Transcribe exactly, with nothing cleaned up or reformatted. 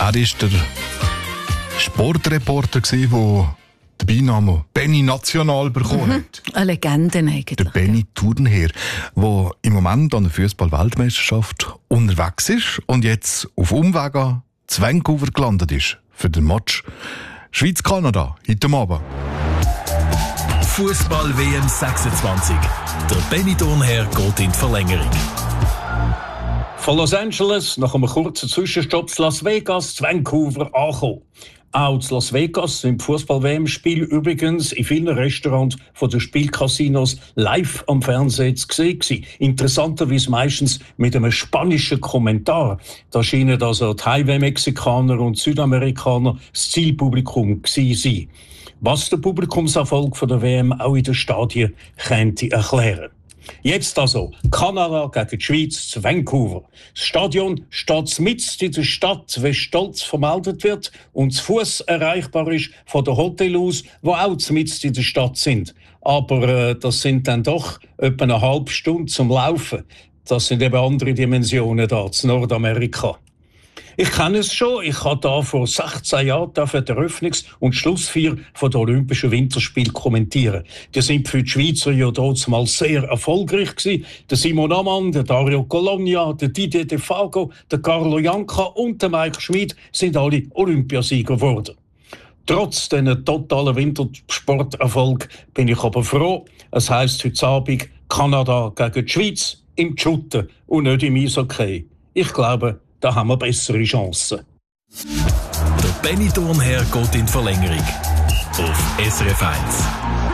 Er war der Sportreporter, der den Beinamen Benny National bekommen hat. Eine Legende eigentlich. Der Benny Turnherr, der im Moment an der Fußball-Weltmeisterschaft unterwegs ist und jetzt auf Umwegen zu Vancouver gelandet ist für den Match Schweiz-Kanada heute Abend. Fußball-W M sechsundzwanzig. Der Benny Turnherr geht in die Verlängerung. Von Los Angeles nach einem kurzen Zwischenstopp zu Las Vegas, zu Vancouver angekommen. Auch zu Las Vegas sind Fußball-W M-Spiele übrigens in vielen Restaurants von den Spielcasinos live am Fernsehen zu sehen gewesen. Interessanterweise meistens mit einem spanischen Kommentar. Da scheinen also die Highway-Mexikaner und Südamerikaner das Zielpublikum gewesen sein. Was der Publikumserfolg von der W M auch in den Stadien könnte erklären. Jetzt also Kanada gegen die Schweiz zu Vancouver. Das Stadion steht mitten in der Stadt, wie stolz vermeldet wird, und zu Fuß erreichbar ist von den Hotels aus, die auch mitten in der Stadt sind. Aber äh, das sind dann doch etwa eine halbe Stunde zum Laufen. Das sind eben andere Dimensionen da, in Nordamerika. Ich kenne es schon. Ich habe da vor sechzehn Jahren die Eröffnungs- und Schlussfeier der Olympischen Winterspiele kommentieren. Die sind für die Schweizer ja dort mal sehr erfolgreich gewesen. Der Simon Ammann, der Dario Colonia, der Didier Defago, der Carlo Janka und der Mike Schmid sind alle Olympiasieger geworden. Trotz diesen totalen Wintersporterfolg bin ich aber froh. Es heisst heute Abend Kanada gegen die Schweiz im Shooten und nicht im Eishockey. Ich glaube, da haben wir bessere Chancen. Der Benny Turnherr geht in die Verlängerung. Auf S R F eins.